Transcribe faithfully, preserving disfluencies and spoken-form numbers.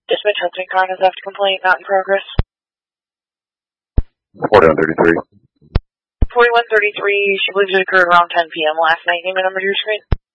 Dispatch Hudson Car has left a complaint, not in progress. forty-one thirty-three. forty-one thirty-three, she believes it occurred around ten p m last night. Name and number to your screen.